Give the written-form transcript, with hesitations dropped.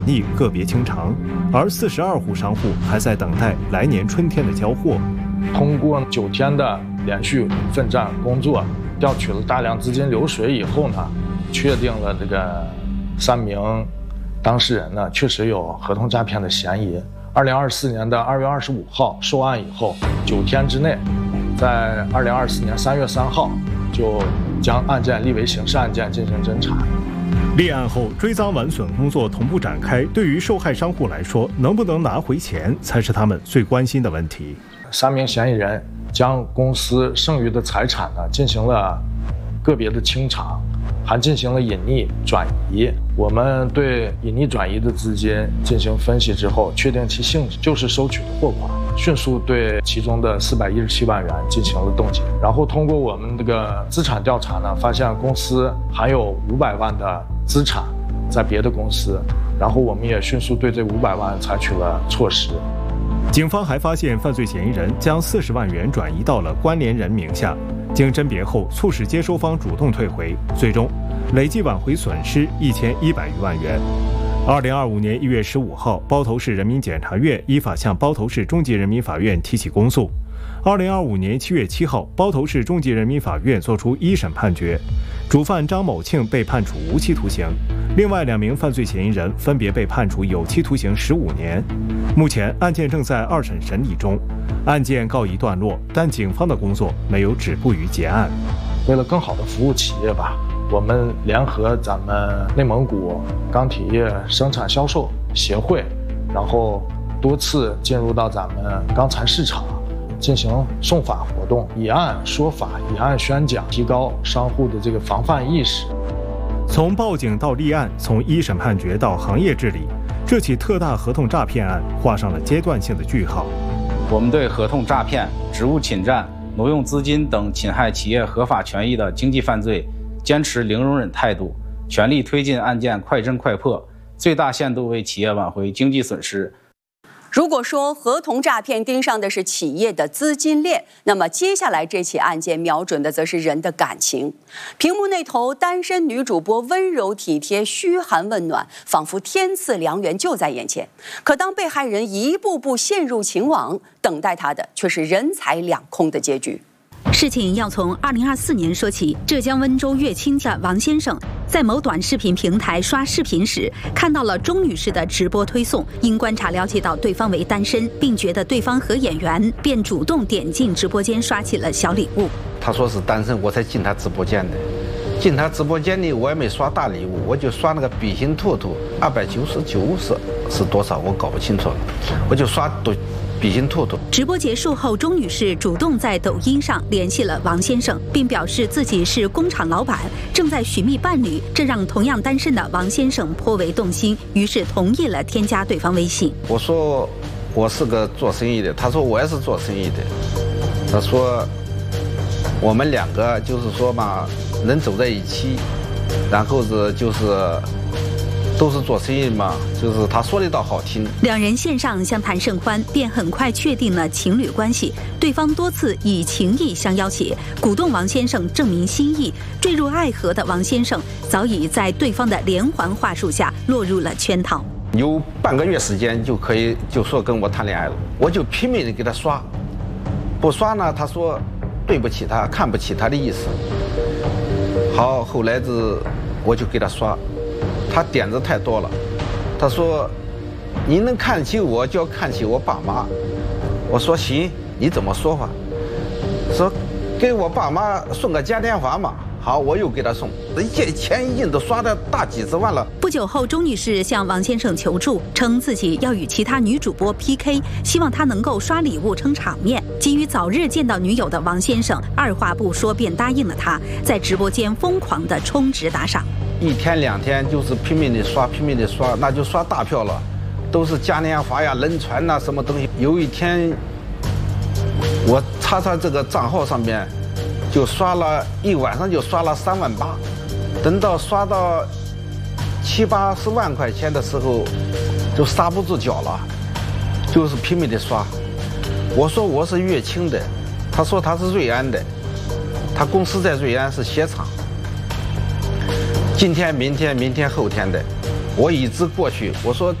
逆个别清偿，而42户商户还在等待来年春天的交货。 通过9天的连续奋战工作，调取了大量资金流水以后呢，确定了这个3名当事人呢确实有合同诈骗的嫌疑。2024年的2月25号受案以后，9天之内，在2024年3月3号就将案件立为刑事案件进行侦查。 立案后，追赃挽损工作同步展开。对于受害商户来说，能不能拿回钱才是他们最关心的问题。 3名嫌疑人将公司剩余的财产呢进行了个别的清偿，还进行了隐匿转移。我们对隐匿转移的资金进行分析之后，确定其性质就是收取的货款，迅速对其中的417万元进行了冻结。然后通过我们这个资产调查呢，发现公司还有500万的资产在别的公司，然后我们也迅速对这500万采取了措施。 警方还发现犯罪嫌疑人将40万元转移到了关联人名下，经甄别后促使接收方主动退回，最终累计挽回损失1100余万元。2025年1月15号，包头市人民检察院依法向包头市中级人民法院提起公诉。2025年7月7号，包头市中级人民法院作出1审判决，主犯张某庆被判处无期徒刑，另外2名犯罪嫌疑人分别被判处有期徒刑15年。目前案件正在2审审理中，案件告一段落，但警方的工作没有止步于结案。 为了更好的服务企业吧，我们联合咱们内蒙古钢铁业生产销售协会，然后多次进入到咱们钢材市场进行送法活动，以案说法，以案宣讲，提高商户的这个防范意识。 从报警到立案，从1审判决到行业治理，这起特大合同诈骗案画上了阶段性的句号。 我们对合同诈骗、职务侵占、挪用资金等侵害企业合法权益的经济犯罪坚持零容忍态度，全力推进案件快侦快破，最大限度为企业挽回经济损失。 如果说合同诈骗盯上的是企业的资金链，那么接下来这起案件瞄准的则是人的感情。屏幕那头单身女主播温柔体贴、嘘寒问暖，仿佛天赐良缘就在眼前。可当被害人一步步陷入情网，等待她的却是人财两空的结局。 事情要从2024年说起。浙江温州乐清的王先生在某短视频平台刷视频时，看到了钟女士的直播推送，因观察了解到对方为单身，并觉得对方合眼缘，便主动点进直播间刷起了小礼物。 他说是单身，我才进他直播间的。进他直播间里，我也没刷大礼物，我就刷那个比心兔兔，299是多少我搞不清楚了，我就刷比心兔兔。 直播结束后，钟女士主动在抖音上联系了王先生，并表示自己是工厂老板，正在寻觅伴侣，这让同样单身的王先生颇为动心，于是同意了添加对方微信。 我说我是个做生意的，他说我也是做生意的，他说我们2个就是说嘛，能走在一起，然后就是都是做生意嘛，就是他说的倒好听。 2人线上相谈甚欢，便很快确定了情侣关系。对方多次以情谊相要挟，鼓动王先生证明心意。坠入爱河的王先生早已在对方的连环话术下落入了圈套。 有半个月时间就说跟我谈恋爱了，我就拼命的给他刷，不刷呢，他说对不起他，看不起他的意思。好，后来我就给他刷。他点子太多了，他说你能看起我就要看起我爸妈。我说行，你怎么说法？说给我爸妈送个嘉年华嘛。好，我又给他送，这钱已经都刷的大几十万了。 不久后，钟女士向王先生求助，称自己要与其他女主播 PK， 希望他能够刷礼物撑场面。急于早日见到女友的王先生二话不说便答应了她，在直播间疯狂的充值打赏。 1天2天就是拼命的刷，那就刷大票了，都是嘉年华呀、轮船呐，什么东西。有一天，我查这个账号上面，就刷了一晚上，就刷了3万8。等到刷到70-80万块钱的时候，就刹不住脚了，就是拼命的刷。我说我是乐清的，他说他是瑞安的，他公司在瑞安是鞋厂。今天、明天、后天的， 我一直过去，我说